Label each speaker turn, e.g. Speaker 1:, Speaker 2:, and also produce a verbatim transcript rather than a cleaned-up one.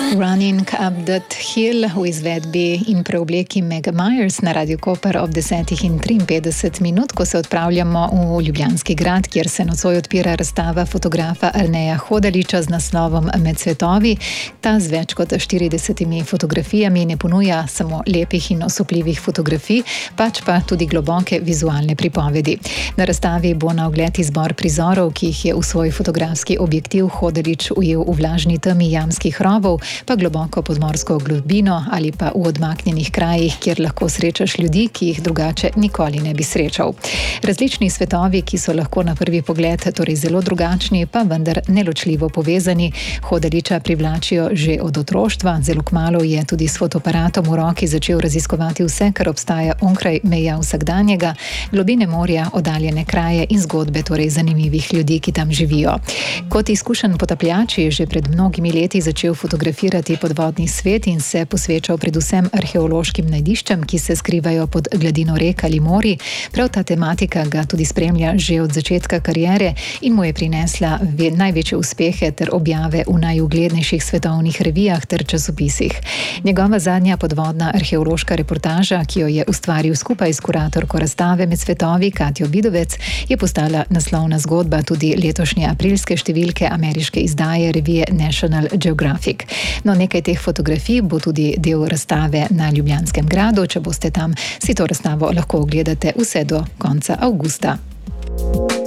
Speaker 1: Running Up That Hill v izvedbi in preobleki Meg Myers na Radio Koper ob desetih in triinpetdeset minut, ko se odpravljamo v Ljubljanski grad, kjer se nocoj odpira razstava fotografa Erneja Hodaliča z naslovom Med svetovi. Ta z več kot štiridesetimi fotografijami ne ponuja samo lepih in osupljivih fotografij, pač pa tudi globoke vizualne pripovedi. Na razstavi bo na ogled izbor prizorov, ki jih je v svoj fotografski objektiv Hodalič ujel v vlažni temi jamskih rovov, pa globoko podmorsko globino ali pa v odmaknjenih krajih, kjer lahko srečaš ljudi, ki jih drugače nikoli ne bi srečal. Različni svetovi, ki so lahko na prvi pogled torej zelo drugačni, pa vendar neločljivo povezani, Hodaliča privlačijo že od otroštva. Zelo kmalu je tudi s fotoaparatom v roki začel raziskovati vse, kar obstaja onkraj meja vsakdanjega, globine morja, oddaljene kraje in zgodbe torej zanimivih ljudi, ki tam živijo. Kot izkušen potapljač je že pred mnogimi leti začel fotografirati podvodni svet in se posvečal predvsem arheološkim najdiščem, ki se skrivajo pod gladino rek ali morij. Prav ta tematika ga tudi spremlja že od začetka kariere in mu je prinesla največje uspehe ter objave v najuglednejših svetovnih revijah ter časopisih. Njegova zadnja podvodna arheološka reportaža, ki jo je ustvaril skupaj s kuratorko razstave Med svetovi Katjo Vidovec, je postala naslovna zgodba tudi letošnje aprilske številke ameriške izdaje revije National Geographic. No, nekaj teh fotografij bo tudi del razstave na Ljubljanskem gradu. Če boste tam, si to razstavo lahko ogledate vse do konca avgusta.